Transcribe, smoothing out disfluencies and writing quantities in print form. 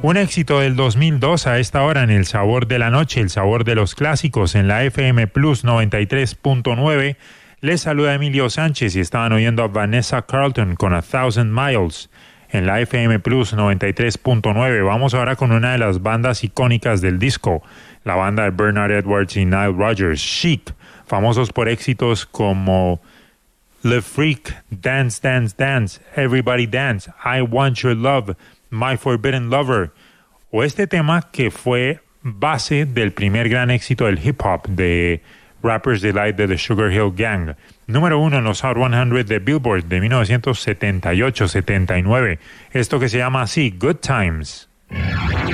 Un éxito del 2002 a esta hora en El Sabor de la Noche, el sabor de los clásicos en la FM Plus 93.9. Les saluda Emilio Sánchez y estaban oyendo a Vanessa Carlton con A Thousand Miles en la FM Plus 93.9. Vamos ahora con una de las bandas icónicas del disco, la banda de Bernard Edwards y Nile Rodgers, Chic, famosos por éxitos como Le Freak, Dance, Dance, Dance, Everybody Dance, I Want Your Love, My Forbidden Lover, o este tema que fue base del primer gran éxito del hip hop de Rapper's Delight de The Sugar Hill Gang. Número 1 en los Hot 100 de Billboard de 1978-79. Esto que se llama así, Good Times.